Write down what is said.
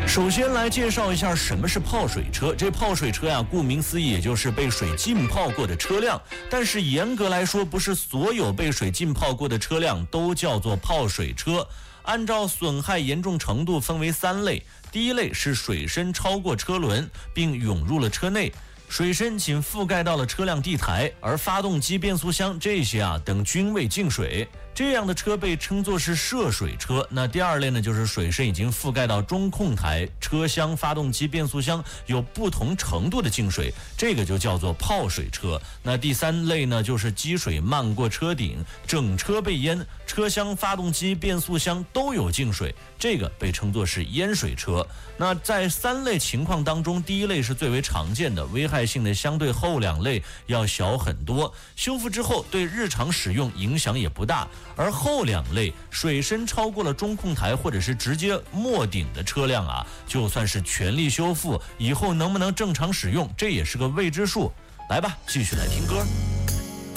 首先来介绍一下什么是泡水车。这泡水车呀，顾名思义，也就是被水浸泡过的车辆。但是严格来说，不是所有被水浸泡过的车辆都叫做泡水车。按照损害严重程度分为3类。第一类是水深超过车轮，并涌入了车内。水深仅覆盖到了车辆地台，而发动机、变速箱这些等均未进水，这样的车被称作是涉水车。那第二类呢，就是水深已经覆盖到中控台、车厢、发动机、变速箱有不同程度的进水，这个就叫做泡水车。那第3类呢，就是积水漫过车顶，整车被淹，车厢、发动机、变速箱都有进水，这个被称作是淹水车。那在3类情况当中，第一类是最为常见的，危害性的相对后2类要小很多，修复之后对日常使用影响也不大。而后2类水深超过了中控台或者是直接没顶的车辆就算是全力修复，以后能不能正常使用，这也是个未知数。来吧，继续来听歌。